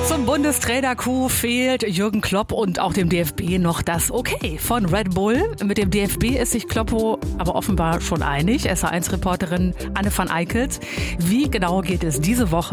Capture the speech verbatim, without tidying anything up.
Zum Bundestrainer-Coup fehlt Jürgen Klopp und auch dem D F B noch das Okay von Red Bull. Mit dem D F B ist sich Kloppo aber offenbar schon einig. S A eins Reporterin Anne van Eickelt. Wie genau geht es diese Woche